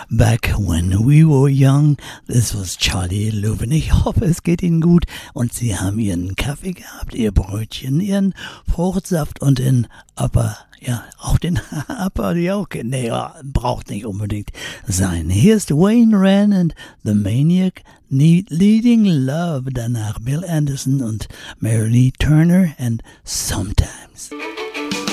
Back when we were young. Das was Charlie Löwen. Ich hoffe, es geht Ihnen gut und Sie haben Ihren Kaffee gehabt, Ihr Brötchen, Ihren Fruchtsaft und den Upper, ja, auch den Upper, ja, okay, nee, ja, braucht nicht unbedingt sein. Hier ist Wayne Wren and the Maniac Leading Love, danach Bill Anderson und Mary Lee Turner and Sometimes.